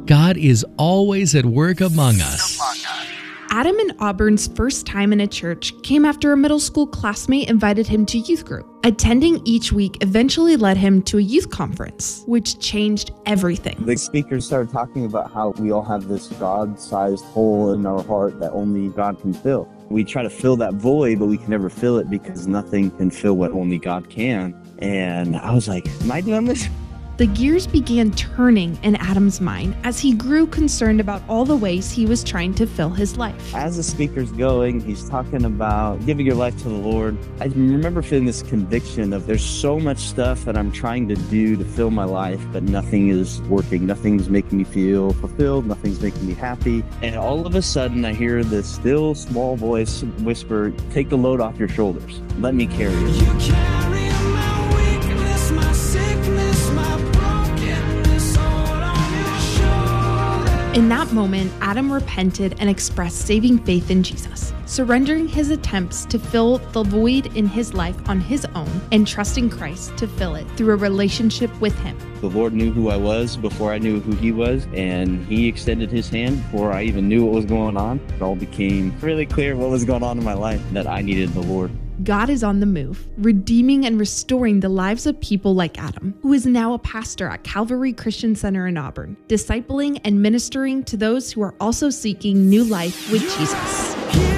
God is always at work among us. Adam and Auburn's first time in a church came after a middle school classmate invited him to youth group. Attending each week eventually led him to a youth conference, which changed everything. The speakers started talking about how we all have this God-sized hole in our heart that only God can fill. We try to fill that void, but we can never fill it because nothing can fill what only God can. And I was like, am I doing this? The gears began turning in Adam's mind as he grew concerned about all the ways he was trying to fill his life. As the speaker's going, he's talking about giving your life to the Lord. I remember feeling this conviction of there's so much stuff that I'm trying to do to fill my life, but nothing is working. Nothing's making me feel fulfilled. Nothing's making me happy. And all of a sudden, I hear this still small voice whisper, take the load off your shoulders. Let me carry it. You carry my weakness, my sickness, my brokenness all on your shoulders. In that moment, Adam repented and expressed saving faith in Jesus, surrendering his attempts to fill the void in his life on his own and trusting Christ to fill it through a relationship with him. The Lord knew who I was before I knew who He was, and He extended His hand before I even knew what was going on. It all became really clear what was going on in my life, that I needed the Lord. God is on the move, redeeming and restoring the lives of people like Adam, who is now a pastor at Calvary Christian Center in Auburn, discipling and ministering to those who are also seeking new life with Jesus.